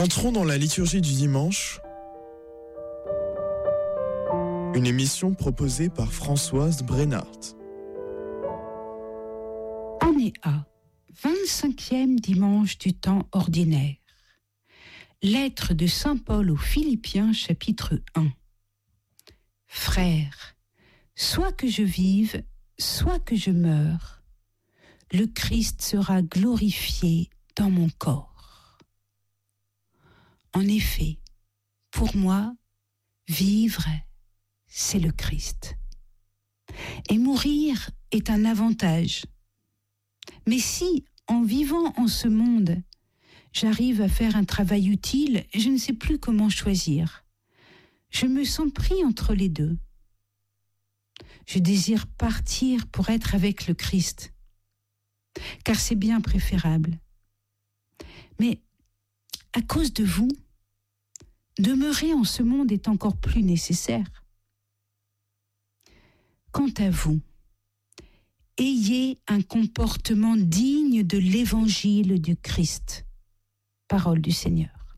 Entrons dans la liturgie du dimanche, une émission proposée par Françoise Brennart. Année A, 25e dimanche du temps ordinaire. Lettre de Saint Paul aux Philippiens, chapitre 1. Frères, soit que je vive, soit que je meure, le Christ sera glorifié dans mon corps. En effet, pour moi, vivre, c'est le Christ. Et mourir est un avantage. Mais si, en vivant en ce monde, j'arrive à faire un travail utile, je ne sais plus comment choisir. Je me sens pris entre les deux. Je désire partir pour être avec le Christ, car c'est bien préférable. Mais à cause de vous, demeurer en ce monde est encore plus nécessaire. Quant à vous, ayez un comportement digne de l'évangile du Christ. Parole du Seigneur.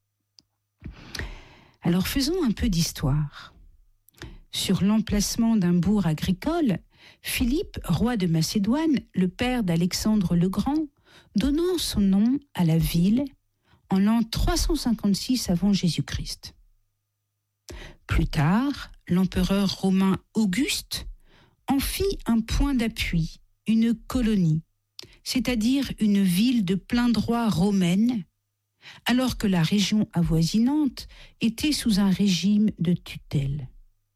Alors faisons un peu d'histoire. Sur l'emplacement d'un bourg agricole, Philippe, roi de Macédoine, le père d'Alexandre le Grand, donnant son nom à la ville en l'an 356 avant Jésus-Christ. Plus tard, l'empereur romain Auguste en fit un point d'appui, une colonie, c'est-à-dire une ville de plein droit romaine, alors que la région avoisinante était sous un régime de tutelle.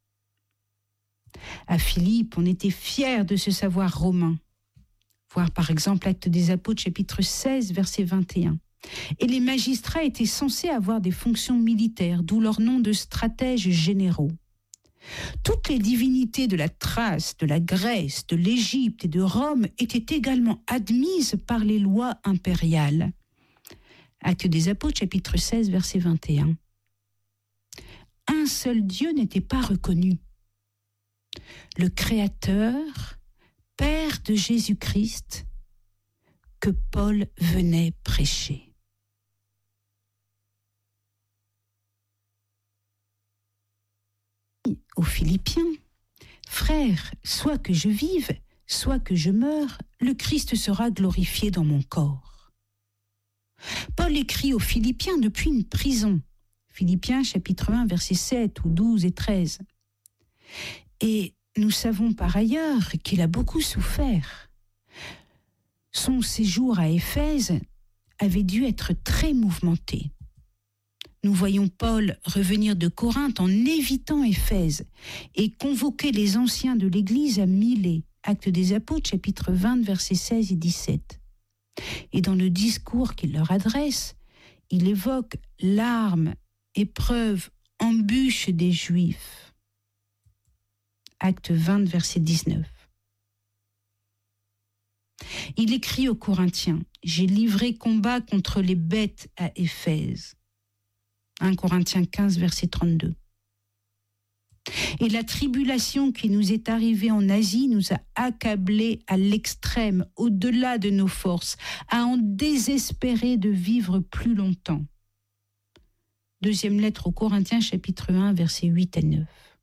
À Philippe, on était fier de se savoir romain. Voir par exemple Actes des Apôtres, chapitre 16, verset 21. Et les magistrats étaient censés avoir des fonctions militaires, d'où leur nom de stratèges généraux. Toutes les divinités de la Thrace, de la Grèce, de l'Égypte et de Rome étaient également admises par les lois impériales. Actes des Apôtres, chapitre 16, verset 21. Un seul Dieu n'était pas reconnu. Le Créateur, Père de Jésus-Christ, que Paul venait prêcher. Aux Philippiens, frères, soit que je vive, soit que je meure, le Christ sera glorifié dans mon corps. Paul écrit aux Philippiens depuis une prison. Philippiens chapitre 1, versets 7 ou 12 et 13. Et nous savons par ailleurs qu'il a beaucoup souffert. Son séjour à Éphèse avait dû être très mouvementé. Nous voyons Paul revenir de Corinthe en évitant Éphèse et convoquer les anciens de l'Église à Milet, Actes des Apôtres, chapitre 20, versets 16 et 17. Et dans le discours qu'il leur adresse, il évoque larmes, épreuves, embûches des Juifs. Acte 20, verset 19. Il écrit aux Corinthiens, « J'ai livré combat contre les bêtes à Éphèse. » 1 Corinthiens 15, verset 32. Et la tribulation qui nous est arrivée en Asie nous a accablés à l'extrême, au-delà de nos forces, à en désespérer de vivre plus longtemps. Deuxième lettre aux Corinthiens, chapitre 1, versets 8 à 9.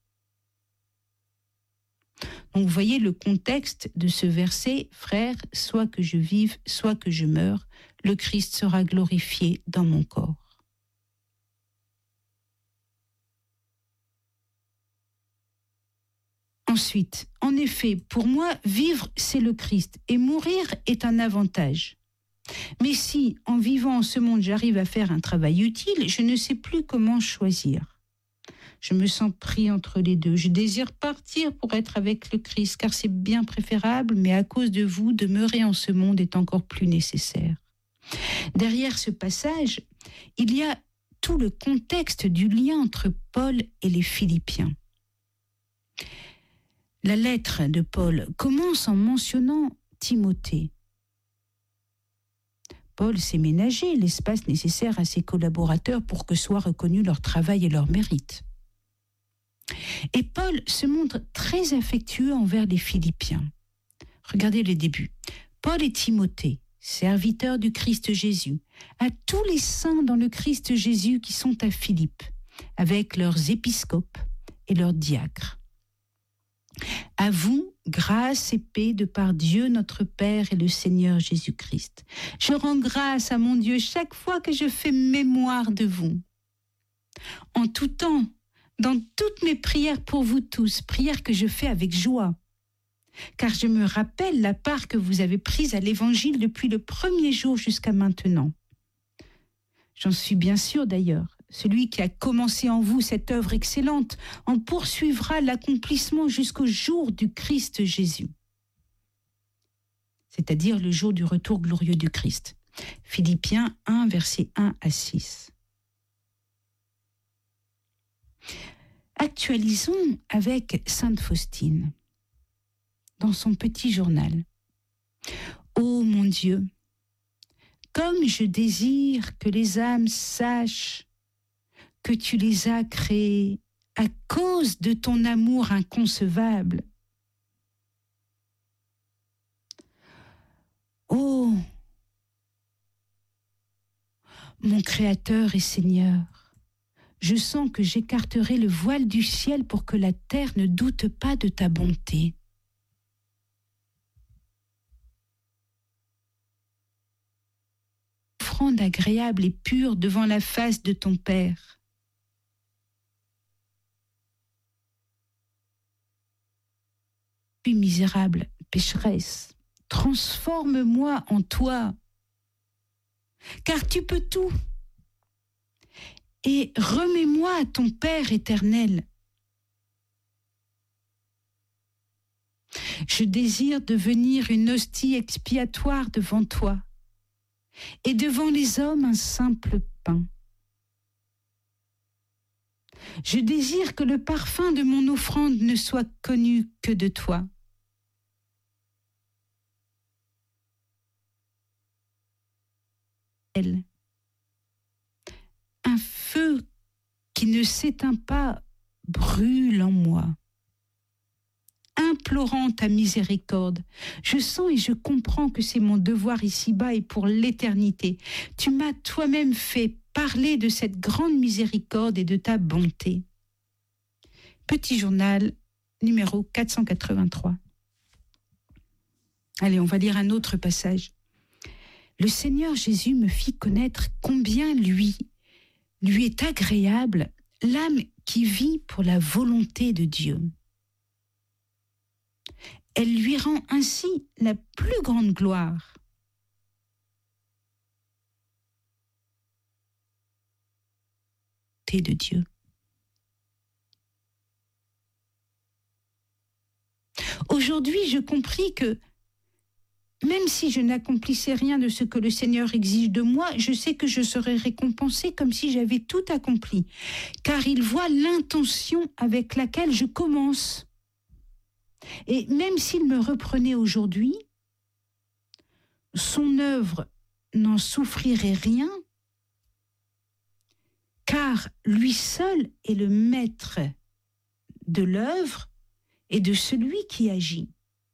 Donc vous voyez le contexte de ce verset, « Frères, soit que je vive, soit que je meure, le Christ sera glorifié dans mon corps. » Ensuite, en effet, pour moi, vivre, c'est le Christ, et mourir est un avantage. Mais si, en vivant en ce monde, j'arrive à faire un travail utile, je ne sais plus comment choisir. Je me sens pris entre les deux. Je désire partir pour être avec le Christ, car c'est bien préférable, mais à cause de vous, demeurer en ce monde est encore plus nécessaire. Derrière ce passage, il y a tout le contexte du lien entre Paul et les Philippiens. La lettre de Paul commence en mentionnant Timothée. Paul s'est ménagé l'espace nécessaire à ses collaborateurs pour que soient reconnus leur travail et leur mérite. Et Paul se montre très affectueux envers les Philippiens. Regardez le début. Paul et Timothée, serviteur du Christ Jésus, à tous les saints dans le Christ Jésus qui sont à Philippe, avec leurs épiscopes et leurs diacres. À vous, grâce et paix de par Dieu notre Père et le Seigneur Jésus-Christ. Je rends grâce à mon Dieu chaque fois que je fais mémoire de vous. En tout temps, dans toutes mes prières pour vous tous, prières que je fais avec joie, car je me rappelle la part que vous avez prise à l'Évangile depuis le premier jour jusqu'à maintenant. J'en suis bien sûre d'ailleurs. Celui qui a commencé en vous cette œuvre excellente en poursuivra l'accomplissement jusqu'au jour du Christ Jésus, c'est-à-dire le jour du retour glorieux du Christ. Philippiens 1, versets 1 à 6. Actualisons avec Sainte Faustine, dans son petit journal. Ô mon Dieu, comme je désire que les âmes sachent que tu les as créées à cause de ton amour inconcevable. Ô mon Créateur et Seigneur, je sens que j'écarterai le voile du ciel pour que la terre ne doute pas de ta bonté. Offrande agréable et pure devant la face de ton Père. Puis misérable pécheresse, transforme-moi en toi, car tu peux tout. Et remets-moi à ton Père éternel. Je désire devenir une hostie expiatoire devant toi, et devant les hommes un simple pain. Je désire que le parfum de mon offrande ne soit connu que de toi. Un feu qui ne s'éteint pas brûle en moi. Implorant ta miséricorde, je sens et je comprends que c'est mon devoir ici-bas et pour l'éternité. Tu m'as toi-même fait parler de cette grande miséricorde et de ta bonté. Petit journal numéro 483. Allez, on va lire un autre passage. Le Seigneur Jésus me fit connaître combien lui est agréable l'âme qui vit pour la volonté de Dieu. Elle lui rend ainsi la plus grande gloire. De Dieu. Aujourd'hui, je compris que même si je n'accomplissais rien de ce que le Seigneur exige de moi, je sais que je serai récompensée comme si j'avais tout accompli, car il voit l'intention avec laquelle je commence. Et même s'il me reprenait aujourd'hui, son œuvre n'en souffrirait rien, car lui seul est le maître de l'œuvre et de celui qui agit.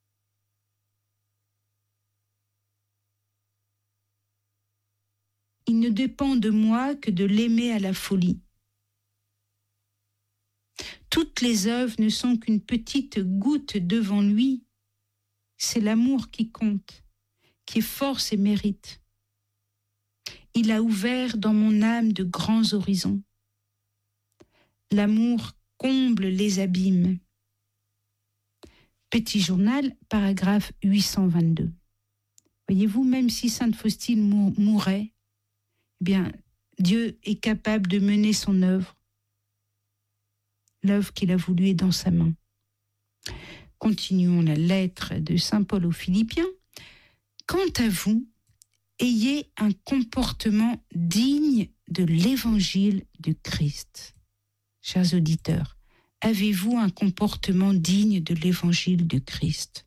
Il ne dépend de moi que de l'aimer à la folie. Toutes les œuvres ne sont qu'une petite goutte devant lui. C'est l'amour qui compte, qui est force et mérite. Il a ouvert dans mon âme de grands horizons. L'amour comble les abîmes. Petit journal, paragraphe 822. Voyez-vous, même si Sainte Faustine mourait, eh bien, Dieu est capable de mener son œuvre. L'œuvre qu'il a voulu est dans sa main. Continuons la lettre de Saint Paul aux Philippiens. Quant à vous, ayez un comportement digne de l'évangile du Christ. Chers auditeurs, avez-vous un comportement digne de l'évangile du Christ?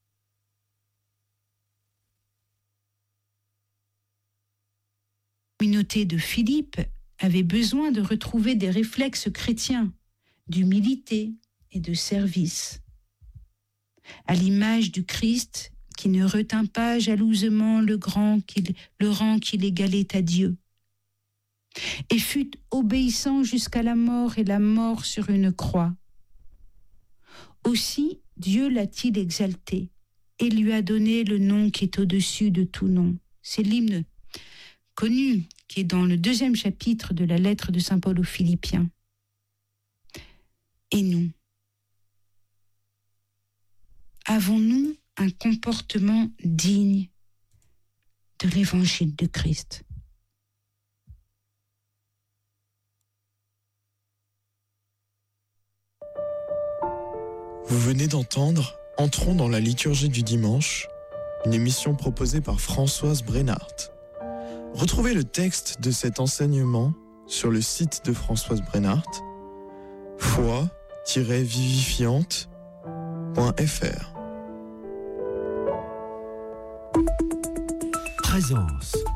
La communauté de Philippe avait besoin de retrouver des réflexes chrétiens, d'humilité et de service, à l'image du Christ qui ne retint pas jalousement le rang qu'il égalait à Dieu, et fut obéissant jusqu'à la mort et la mort sur une croix. Aussi Dieu l'a-t-il exalté et lui a donné le nom qui est au-dessus de tout nom. C'est l'hymne connu qui est dans le 2e chapitre de la lettre de Saint Paul aux Philippiens. Et nous, avons-nous un comportement digne de l'évangile de Christ ? Vous venez d'entendre Entrons dans la liturgie du dimanche, une émission proposée par Françoise Brenhardt. Retrouvez le texte de cet enseignement sur le site de Françoise Brenhardt, foi-vivifiante.fr. Présence.